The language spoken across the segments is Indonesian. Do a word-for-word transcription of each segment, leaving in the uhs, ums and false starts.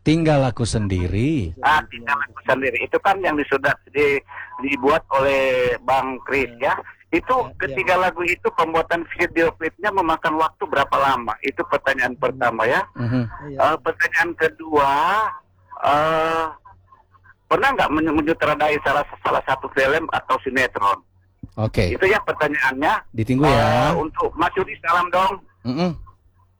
Tinggal Aku Sendiri. Ah, Tinggal Aku Sendiri itu kan yang disudah di, dibuat oleh Bang Kris ya. Itu ketiga lagu itu pembuatan video klipnya memakan waktu berapa lama? Itu pertanyaan pertama ya. Mm-hmm. Uh, pertanyaan kedua, uh, pernah nggak menyutradai salah salah satu film atau sinetron? Oke. Okay. Itu ya pertanyaannya. Ditunggu ya. Uh, untuk Mas Yudi salam dong. Mm-mm.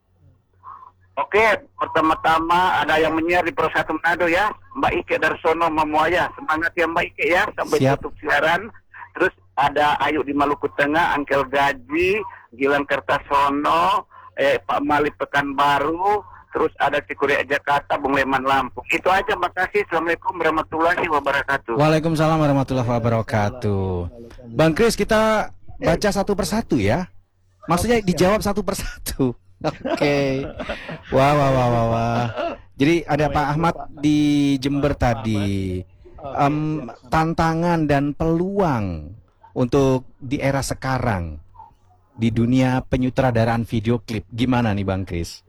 Oke, pertama-tama ada yang menyiar di Pro satu Manado ya, Mbak Ike Darsono Mamuaya. Semangat ya Mbak Ike ya, sampai Siap. tutup siaran. Terus ada Ayu di Maluku Tengah, Angkel Gaji, Gilang Kertasono, eh, Pak Mali Pekanbaru, terus ada Cikuria Jakarta, Bung Leman Lampung. Itu aja, makasih. Assalamualaikum warahmatullahi wabarakatuh. Waalaikumsalam warahmatullahi wabarakatuh. Bang Kris, kita baca satu persatu ya. Maksudnya dijawab satu persatu. Oke, okay. wah, wah, wah, wah, wah. Jadi ada Pak Ahmad di Jember tadi. Um, tantangan dan peluang untuk di era sekarang di dunia penyutradaraan video klip, gimana nih Bang Kris?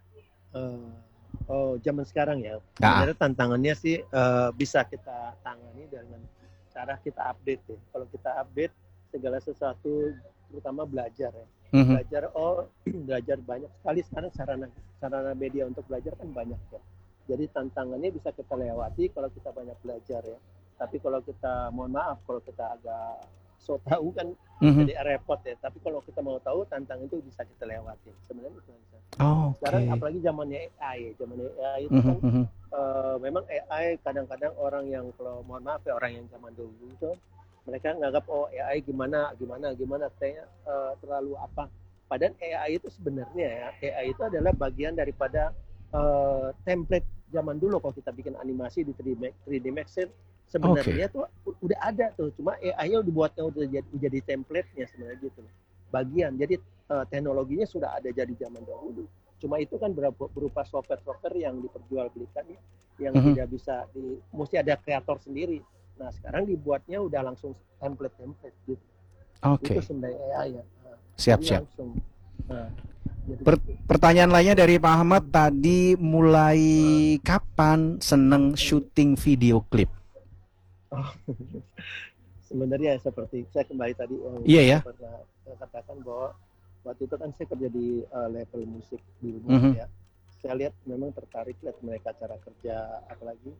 Uh, oh, zaman sekarang ya. Nah. Sebenarnya tantangannya sih uh, bisa kita tangani dengan cara kita update ya. Kalau kita update segala sesuatu, terutama belajar ya. Mm-hmm. Belajar, oh belajar banyak sekali sekarang sarana sarana media untuk belajar kan banyak ya. Jadi tantangannya bisa kita lewati kalau kita banyak belajar ya. Tapi kalau kita, mohon maaf kalau kita agak so tahu kan mm-hmm. jadi repot ya. Tapi kalau kita mau tahu tantangan itu bisa kita lewati. Sebenarnya itu bisa. Oh, sekarang okay. apalagi zamannya A I, zamannya A I itu mm-hmm. kan uh, memang A I kadang-kadang orang yang kalau mohon maaf ya orang yang zaman dulu itu mereka nganggap oh A I gimana gimana gimana kayaknya uh, terlalu apa. Padahal A I itu sebenarnya ya A I itu adalah bagian daripada uh, template zaman dulu kalau kita bikin animasi di tiga D Max sebenarnya okay. tuh udah ada tuh, cuma A I-nya dibuatnya udah jadi, jadi template-nya sebenarnya gitu. Bagian jadi uh, teknologinya sudah ada jadi zaman dahulu. Cuma itu kan berupa, berupa software-software yang diperjualbelikan ya, yang mm-hmm. tidak bisa di mesti ada kreator sendiri. Nah, sekarang dibuatnya udah langsung template-template gitu. Oke. Okay. Itu sebenarnya A I ya. Nah, siap, siap. Langsung. Nah, per pertanyaan lainnya dari Pak Ahmad tadi, mulai nah. kapan seneng syuting video klip? Oh, sebenarnya seperti saya kembali tadi yang iya, ya? saya pernah katakan bahwa waktu itu kan saya kerja di uh, level musik di rumah mm-hmm. ya. Saya lihat memang tertarik lihat mereka cara kerja, apalagi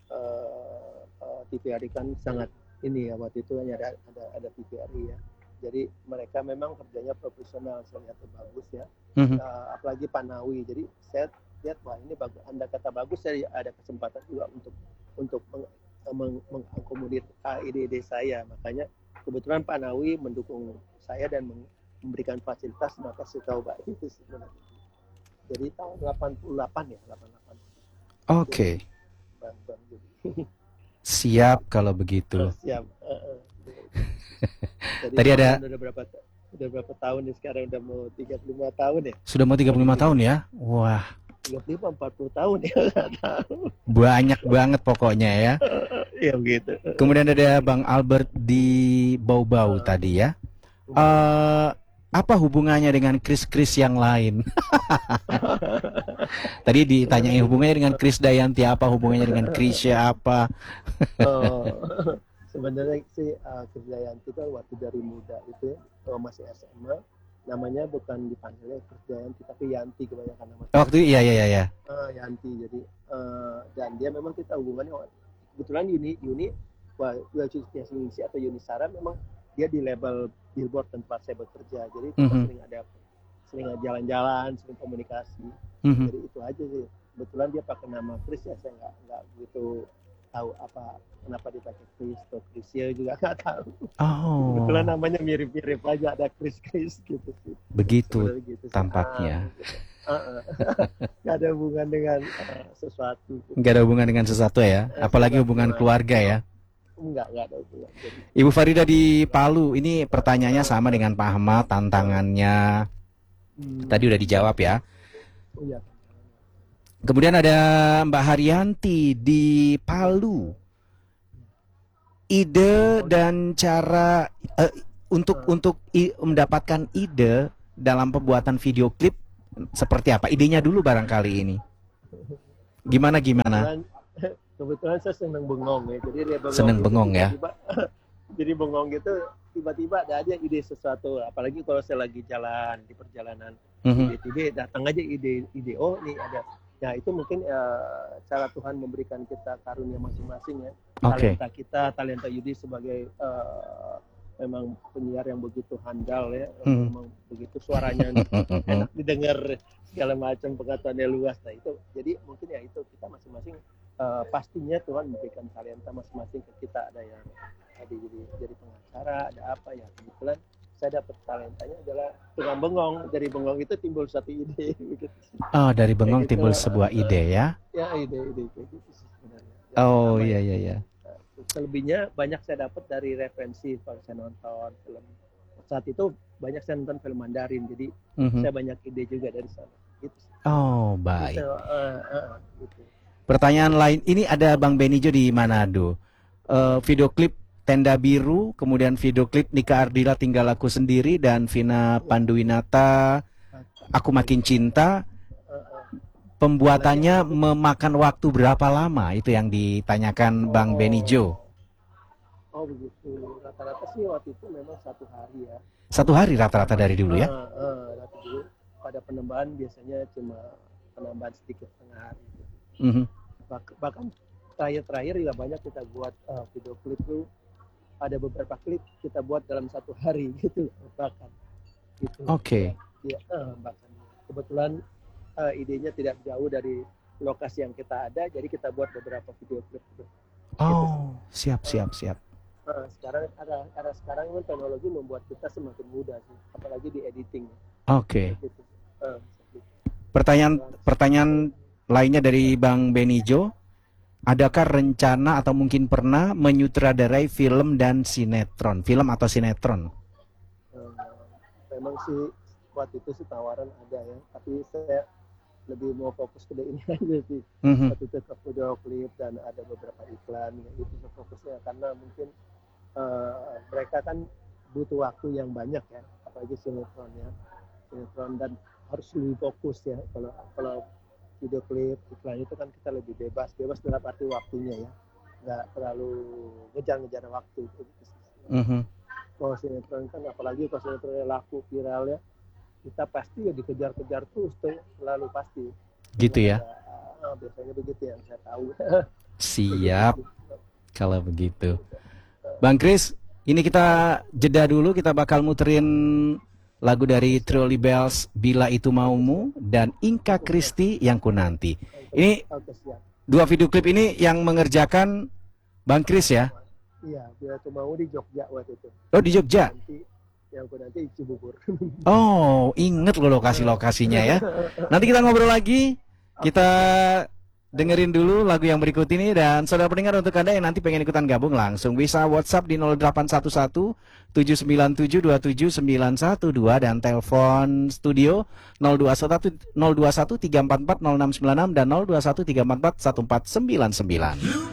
Uh, uh, T V R I kan sangat ini ya, waktu itu hanya ada ada, ada T V R I ya. Jadi mereka memang kerjanya profesional, saya lihat bagus ya. Mm-hmm. Uh, apalagi Pak Nawi. Jadi saya lihat wah ini bagus. Anda kata bagus, saya ada kesempatan juga untuk untuk meng, meng, mengakomodir ide-ide saya. Makanya kebetulan Pak Nawi mendukung saya dan memberikan fasilitas, maka saya coba itu sebenarnya. Jadi tahun delapan puluh delapan ya, delapan puluh delapan. Oke. Okay. Siap kalau begitu. Siap. Uh, uh. Jadi tadi ada udah berapa udah berapa tahun nih sekarang, udah mau tiga puluh lima tahun ya? Sudah mau tiga puluh lima tahun ya? Wah. tiga puluh lima empat puluh tahun ya. Banyak banget pokoknya ya. Iya begitu. Kemudian ada Bang Albert di Bau-Bau uh, tadi ya. Uh, apa hubungannya dengan Kris-Kris yang lain? Tadi ditanyain hubungannya dengan Kris Dayanti apa, hubungannya dengan Krisya apa? Oh, sebenarnya sih uh, Kris Dayanti kan waktu dari muda itu uh, masih S M A, namanya bukan dipanggilnya Kris Dayanti tapi Yanti kebanyakan nama. Waktu iya iya iya. Uh, Yanti jadi uh, dan dia memang kita hubungannya kebetulan Yuni Yuni wah Yuni atau Yunisara memang dia di label Billboard tempat saya bekerja, jadi kita mm-hmm. sering ada sering jalan-jalan, sering komunikasi, mm-hmm. jadi itu aja sih. Kebetulan dia pakai nama Kris ya, saya nggak nggak begitu tahu apa kenapa dia pakai Kris atau Krisya juga nggak tahu. Oh. Kebetulan namanya mirip-mirip aja, ada Kris Kris gitu sih. Begitu gitu, tampaknya. Ah, gitu. Uh-uh. Gak ada hubungan dengan uh, sesuatu. Gak ada hubungan dengan sesuatu ya, apalagi hubungan keluarga ya. Enggak, enggak ada hubungan. Jadi, Ibu Farida di Palu, ini pertanyaannya sama dengan Pak Ahmad, tantangannya hmm. tadi udah dijawab ya. Iya. Kemudian ada Mbak Haryanti di Palu. Ide dan cara uh, untuk uh. untuk i, mendapatkan ide dalam pembuatan video klip seperti apa? Idenya dulu barangkali ini. Gimana gimana? Kebetulan, kebetulan saya seneng bengong ya. Jadi dia bengong. Seneng gitu, bengong ya. tiba-tiba, jadi bengong gitu tiba-tiba ada aja ide sesuatu. Apalagi kalau saya lagi jalan di perjalanan, Mhm. tiba-tiba datang aja ide ide oh nih ada. Ya itu mungkin uh, cara Tuhan memberikan kita karunia masing-masing ya. Oke. Talenta kita, talenta Yudi sebagai uh, memang penyiar yang begitu handal ya, Hmm. memang begitu suaranya enak didengar, segala macam pengetahuannya luas. Nah itu jadi mungkin ya itu kita masing-masing uh, pastinya Tuhan memberikan talenta masing-masing ke kita. Ada yang tadi jadi jadi pengacara, ada apa ya, kebetulan saya dapat talentanya adalah tukang bengong. Dari bengong itu timbul satu ide begitu. Oh, dari bengong Kayak gitu, timbul sebuah uh, ide ya. Ya ide-ide kayak gitu sih sebenarnya. Ya, Oh apa iya ya, iya iya. selebihnya banyak saya dapat dari referensi kalau saya nonton film. Saat itu banyak saya nonton film Mandarin, jadi Mhm. saya banyak ide juga dari sana. Gitu. Oh, Jadi baik. saya, uh, uh, gitu. Pertanyaan lain, ini ada Bang Benijo di Manado. Eh, video klip Tenda Biru, kemudian video klip Nika Ardila Tinggal Aku Sendiri, dan Vina Panduwinata Aku Makin Cinta. Uh, uh. Pembuatannya memakan waktu berapa lama? Itu yang ditanyakan Bang Oh. Benijo. Oh begitu. Rata-rata sih waktu itu memang satu hari ya. Satu hari rata-rata dari dulu ya? Uh, uh, rata dulu. Pada penambahan biasanya cuma penambahan sedikit setengah hari. Mhm. Bah- bahkan terakhir-terakhir juga banyak kita buat uh, video klip tuh, ada beberapa klip kita buat dalam satu hari gitu bahkan gitu. Oke. Ya, uh, bahkan kebetulan uh, idenya tidak jauh dari lokasi yang kita ada, jadi kita buat beberapa video klip gitu. Oh, siap siap siap. Uh, sekarang ada ada sekarang kan teknologi membuat kita semakin mudah sih, apalagi di editing. Oke. Gitu. Uh, gitu. Pertanyaan pertanyaan lainnya dari Bang Benijo, adakah rencana atau mungkin pernah menyutradarai film dan sinetron, film atau sinetron? Uh, memang sih waktu itu sih tawaran ada ya, tapi saya lebih mau fokus ke ini aja sih. Mhm. Waktu itu ke video klip dan ada beberapa iklan ya, itu fokusnya karena mungkin uh, mereka kan butuh waktu yang banyak ya, apalagi sinetron ya, sinetron dan harus lebih fokus ya. Kalau kalau video klip iklan itu kan kita lebih bebas, bebas dalam arti waktunya ya, nggak terlalu ngejar-ngejar waktu gitu. Mhm. Kalau sinetron kan apalagi kalau sinetronnya laku viral ya, kita pasti ya dikejar-kejar terus tuh, selalu pasti. Gitu ya. Nah, biasanya begitu yang saya tahu. Siap. Kalau begitu, Bang Kris, ini kita jeda dulu, kita bakal muterin lagu dari Truly Bells, Bila Itu Maumu, dan Inka Kristi, Yang Ku Nanti. Ini Oke, siap. dua video klip ini yang mengerjakan Bang Kris ya? Iya, Bila Itu Mau di Jogja waktu itu. Oh, di Jogja? Nanti yang ku nanti Cibubur. Oh, inget loh lokasi-lokasinya ya. Nanti kita ngobrol lagi, kita dengerin dulu lagu yang berikut ini. Dan saudara pendengar, untuk Anda yang nanti pengen ikutan gabung, langsung bisa WhatsApp di nol delapan satu satu tujuh sembilan tujuh dua tujuh sembilan satu dua dan telepon studio nol dua satu tiga empat empat nol enam sembilan enam dan nol dua satu tiga empat empat satu empat sembilan sembilan.